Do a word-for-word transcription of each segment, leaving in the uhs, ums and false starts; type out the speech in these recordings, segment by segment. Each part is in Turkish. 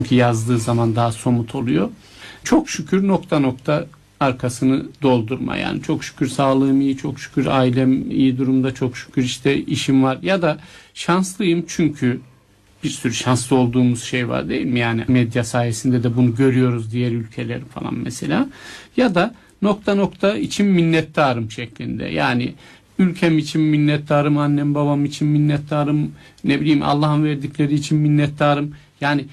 yazdığı zaman daha somut oluyor. Çok şükür nokta nokta arkasını doldurma, yani çok şükür sağlığım iyi, çok şükür ailem iyi durumda, çok şükür işte işim var ya da şanslıyım çünkü bir sürü şanslı olduğumuz şey var değil mi? Yani medya sayesinde de bunu görüyoruz, diğer ülkeler falan mesela. Ya da nokta nokta için minnettarım şeklinde. Yani ülkem için minnettarım, annem babam için minnettarım, ne bileyim Allah'ın verdikleri için minnettarım. Yani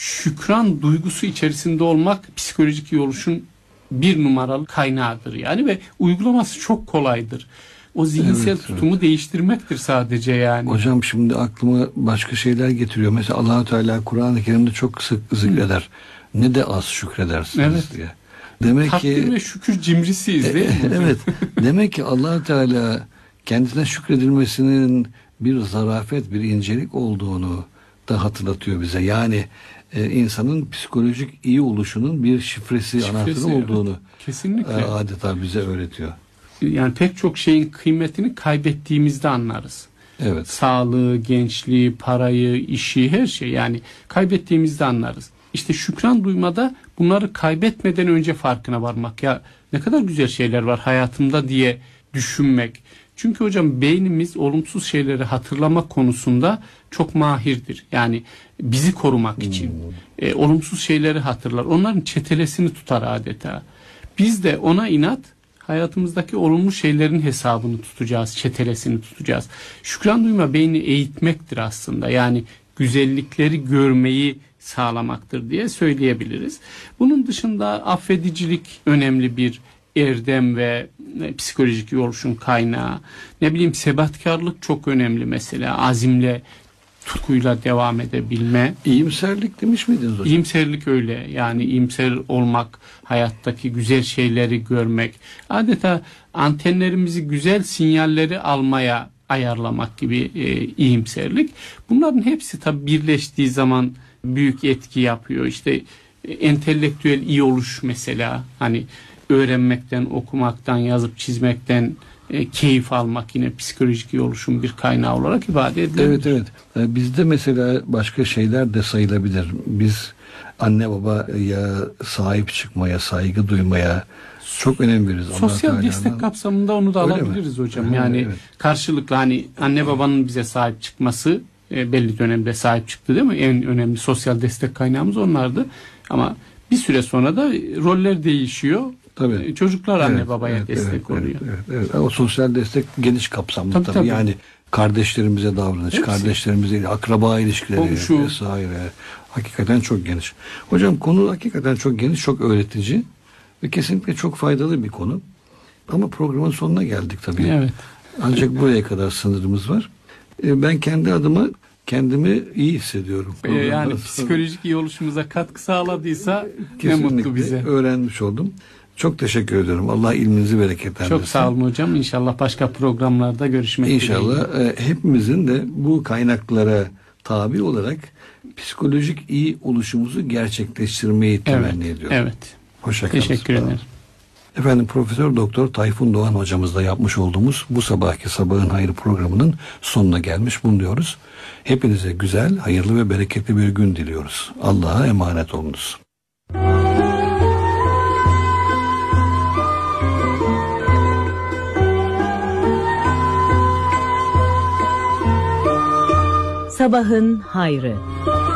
şükran duygusu içerisinde olmak psikolojik iyi oluşun bir numaralı kaynağıdır yani ve uygulaması çok kolaydır. O zihinsel evet, tutumu evet. değiştirmektir sadece yani. Hocam şimdi aklıma başka şeyler getiriyor. Mesela Allah-u Teala Kur'an-ı Kerim'de çok sık zikreder. Hı. Ne de az şükredersiniz evet. diye. Demek takdir ki ve şükür cimrisiyiz değil mi? Evet. Demek ki Allah-u Teala kendisine şükredilmesinin bir zarafet, bir incelik olduğunu da hatırlatıyor bize. Yani e, insanın psikolojik iyi oluşunun bir şifresi, şifresi anahtarı evet. olduğunu kesinlikle e, adeta bize öğretiyor. Yani pek çok şeyin kıymetini kaybettiğimizde anlarız. Evet. Sağlığı, gençliği, parayı, işi, her şey yani kaybettiğimizde anlarız. İşte şükran duymada bunları kaybetmeden önce farkına varmak. Ya ne kadar güzel şeyler var hayatımda diye düşünmek. Çünkü hocam beynimiz olumsuz şeyleri hatırlamak konusunda çok mahirdir. Yani bizi korumak için hmm. e, olumsuz şeyleri hatırlar. Onların çetelesini tutar adeta. Biz de ona inat hayatımızdaki olumlu şeylerin hesabını tutacağız, çetelesini tutacağız. Şükran duyma beyni eğitmektir aslında. Yani güzellikleri görmeyi sağlamaktır diye söyleyebiliriz. Bunun dışında affedicilik önemli bir erdem ve psikolojik oluşum kaynağı. Ne bileyim sebatkarlık çok önemli mesela. Azimle, tutkuyla devam edebilme. İyimserlik demiş miydiniz hocam? İyimserlik öyle. Yani iyimser olmak, hayattaki güzel şeyleri görmek. Adeta antenlerimizi güzel sinyalleri almaya ayarlamak gibi e, iyimserlik. Bunların hepsi tabii birleştiği zaman büyük etki yapıyor. İşte e, entelektüel iyi oluş mesela, hani öğrenmekten, okumaktan, yazıp çizmekten e, keyif almak yine psikolojik iyi oluşun bir kaynağı olarak ifade edilir. Evet evet. E, bizde mesela başka şeyler de sayılabilir. Biz anne babaya sahip çıkmaya, saygı duymaya çok önem veririz. Sosyal destek kapsamında onu da Öyle alabiliriz mi? hocam. Ha, yani evet. Karşılıklı hani anne babanın bize sahip çıkması e, belli dönemde sahip çıktı değil mi? En önemli sosyal destek kaynağımız onlardı. Ama bir süre sonra da roller değişiyor. Tabii. Çocuklar anne evet, babaya evet, destek evet, oluyor. Evet, evet, evet. O sosyal destek geniş kapsamlı tabii. Tabii, tabii. tabii. Yani kardeşlerimize davranış, Hepsi. kardeşlerimize akraba ilişkileri Komşu. vesaire. Hakikaten çok geniş. Hocam konu hakikaten çok geniş, çok öğretici ve kesinlikle çok faydalı bir konu. Ama programın sonuna geldik tabii. Evet. Ancak buraya kadar sınırımız var. Ben kendi adıma kendimi iyi hissediyorum. Ee, yani psikolojik iyi oluşumuza katkı sağladıysa kesinlikle ne mutlu bize. Öğrenmiş oldum. Çok teşekkür ediyorum. Allah ilminizi bereketlendirsin. Çok sağ olun hocam. İnşallah başka programlarda görüşmek üzere. İnşallah e, hepimizin de bu kaynaklara tabi olarak psikolojik iyi oluşumuzu gerçekleştirmeyi temenni evet, ediyorum. Evet. Hoşça kalın. Teşekkür ederim. Efendim Profesör Doktor Tayfun Doğan hocamızla yapmış olduğumuz bu sabahki Sabahın Hayrı programının sonuna gelmiş bulunuyoruz. Hepinize güzel, hayırlı ve bereketli bir gün diliyoruz. Allah'a emanet olunuz. Sabahın Hayrı.